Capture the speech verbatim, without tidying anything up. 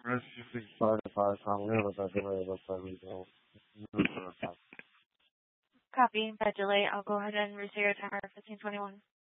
Sorry if I can't live with that delay, but I really don't. Copy that delay. I'll go ahead and reset your timer fifteen twenty-one.